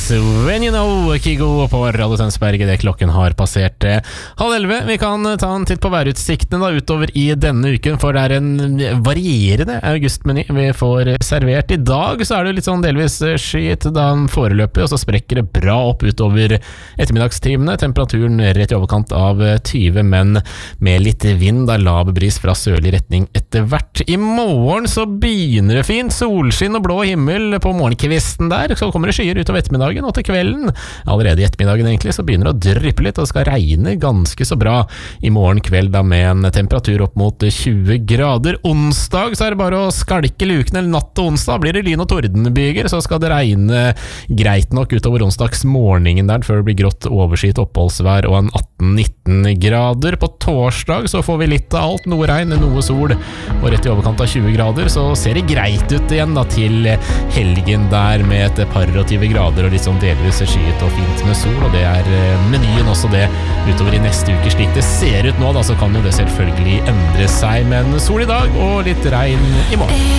When You Know, Kygo på Radio Tønsberg. Det klokken har passert 10:30. Vi kan ta en titt på værutsiktene da, utover i denne uken, for det er en varierende augustmeny vi får servert. I dag så er det litt sånn delvis skyet da foreløpig, og så sprekker det bra opp utover ettermiddagstimene. Temperaturen rett i overkant av 20, men med litt vind, da lav bris fra sørlig retning etter hvert. I morgen så begynner det fint, solskinn og blå himmel på morgenkvisten der, så kommer det skyer utover ettermiddagen, og til kvelden, allerede i ettermiddagen egentlig, så begynner det å dryppe litt, og det skal regne ganske så bra i morgen kveld da, med en temperatur opp mot 20 grader. Onsdag så er det bare å skalke lukene, eller natt til onsdag blir det lyn- og tordenbyger, så skal det regne greit nok utover onsdagsmorgenen der, før det blir grått overskyet oppholdsvær og en 18-19 grader. På torsdag så får vi litt av alt, noe regn, noe sol, og rett i overkant av 20 grader, så ser det greit ut igjen da, til helgen der, med et par og 20 grader og litt sånn delvis skyet og fint med sol, og det er menyen også det utover i neste uke. Slik det ser ut nå da, så kan jo det selvfølgelig endre seg, men sol i dag og litt regn i morgen.